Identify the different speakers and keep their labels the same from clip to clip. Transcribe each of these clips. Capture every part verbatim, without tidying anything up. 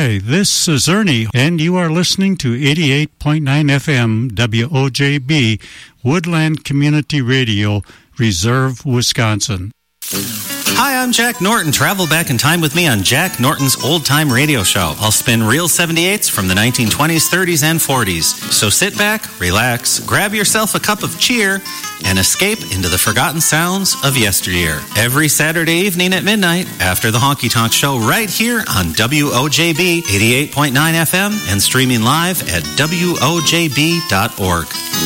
Speaker 1: Hi, this is Ernie, and you are listening to eighty-eight point nine F M W O J B, Woodland Community Radio, Reserve, Wisconsin.
Speaker 2: Hi, I'm Jack Norton. Travel back in time with me on Jack Norton's Old Time Radio Show. I'll spin real seventy-eights from the nineteen twenties, thirties, and forties. So sit back, relax, grab yourself a cup of cheer, and escape into the forgotten sounds of yesteryear. Every Saturday evening at midnight after the Honky Tonk Show right here on W O J B eighty-eight point nine F M and streaming live at W O J B dot org.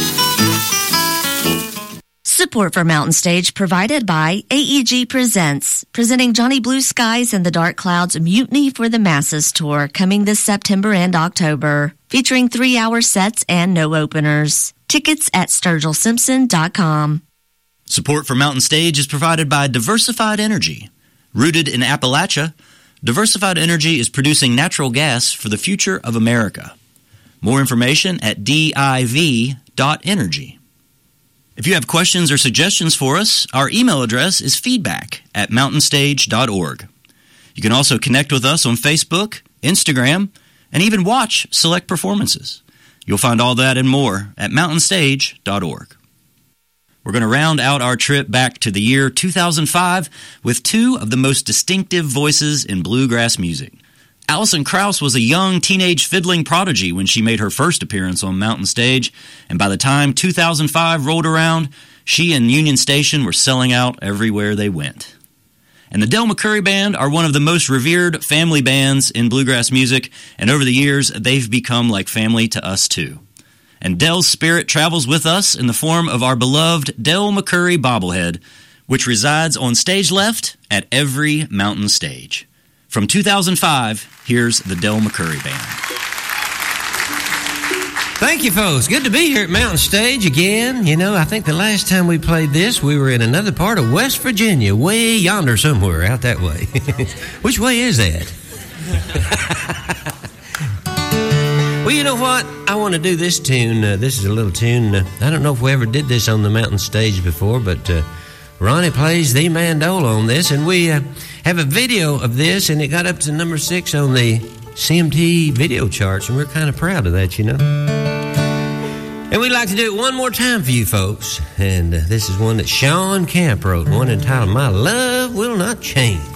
Speaker 3: Support for Mountain Stage provided by A E G Presents, presenting Johnny Blue Skies and the Dark Clouds Mutiny for the Masses tour coming this September and October, featuring three-hour sets and no openers. Tickets at Sturgill Simpson dot com.
Speaker 4: Support for Mountain Stage is provided by Diversified Energy. Rooted in Appalachia, Diversified Energy is producing natural gas for the future of America. More information at D I V dot energy. If you have questions or suggestions for us, our email address is feedback at mountain stage dot org. You can also connect with us on Facebook, Instagram, and even watch select performances. You'll find all that and more at mountain stage dot org. We're going to round out our trip back to the year two thousand five with two of the most distinctive voices in bluegrass music. Alison Krauss was a young teenage fiddling prodigy when she made her first appearance on Mountain Stage, and by the time two thousand five rolled around, she and Union Station were selling out everywhere they went. And the Del McCoury Band are one of the most revered family bands in bluegrass music, and over the years, they've become like family to us too. And Del's spirit travels with us in the form of our beloved Del McCoury bobblehead, which resides on stage left at every Mountain Stage. From two thousand five, here's the Del McCoury Band.
Speaker 5: Thank you, folks. Good to be here at Mountain Stage again. You know, I think the last time we played this, we were in another part of West Virginia, way yonder somewhere, out that way. Which way is that? Well, you know what? I want to do this tune. Uh, this is a little tune. Uh, I don't know if we ever did this on the Mountain Stage before, but uh, Ronnie plays the mandola on this, and we uh, have a video of this, and it got up to number six on the C M T video charts, and we're kind of proud of that, you know. And we'd like to do it one more time for you folks, and uh, this is one that Sean Camp wrote, one entitled My Love Will Not Change.